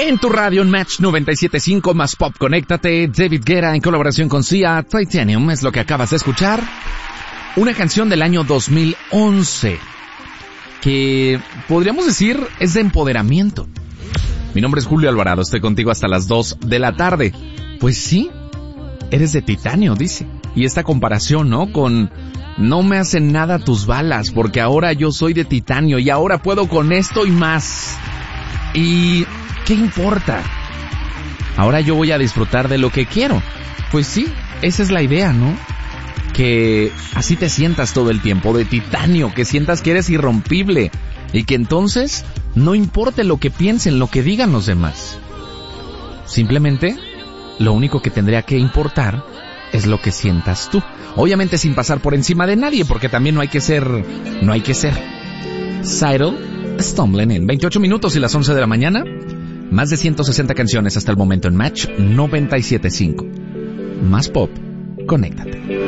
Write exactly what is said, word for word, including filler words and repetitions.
En tu radio, en Match noventa y siete punto cinco más Pop, conéctate. David Guetta en colaboración con Sia, Titanium es lo que acabas de escuchar. Una canción del año dos mil once que podríamos decir es de empoderamiento. Mi nombre es Julio Alvarado, estoy contigo hasta las dos de la tarde. Pues sí, eres de titanio, dice. Y esta comparación, ¿no? Con no me hacen nada tus balas, porque ahora yo soy de titanio y ahora puedo con esto y más. ¿Y qué importa? Ahora yo voy a disfrutar de lo que quiero. Pues sí, esa es la idea, ¿no? Que así te sientas todo el tiempo, de titanio, que sientas que eres irrompible y que entonces no importe lo que piensen, lo que digan los demás. Simplemente, lo único que tendría que importar es lo que sientas tú. Obviamente sin pasar por encima de nadie, porque también no hay que ser, no hay que ser. Seidel, Stumbling en veintiocho minutos y las once de la mañana. Más de ciento sesenta canciones hasta el momento en Match noventa y siete punto cinco. Más Pop, conéctate.